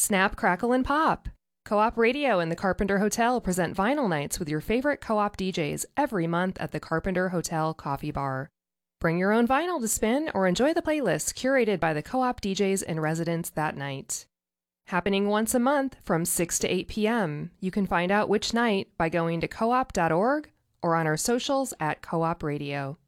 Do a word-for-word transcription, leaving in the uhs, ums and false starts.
Snap, crackle, and pop! Co-op Radio and the Carpenter Hotel present vinyl nights with your favorite co-op D Js every month at the Carpenter Hotel Coffee Bar. Bring your own vinyl to spin or enjoy the playlists curated by the co-op D Js in residence that night. Happening once a month from six to eight p.m. You can find out which night by going to co op dot org or on our socials at Co-op Radio.